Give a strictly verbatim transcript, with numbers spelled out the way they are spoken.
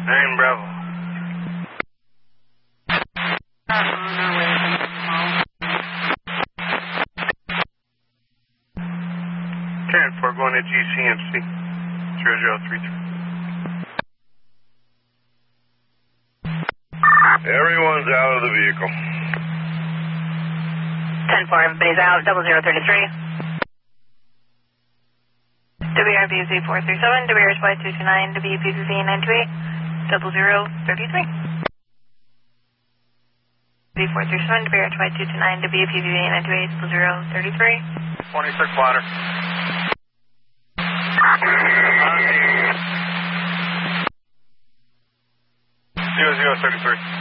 nine Bravo. ten four going to G C M C. zero zero three three. Everyone's out of the vehicle. ten four, everybody's out, double zero thirty-three. W R B Z four three seven, W R S Y two two nine, W P Z nine two eight, double zero thirty-three. Z four three seven, W R S Y two two nine, W P Z nine two eight, double zero thirty-three. twenty-six water. Zero zero thirty-three.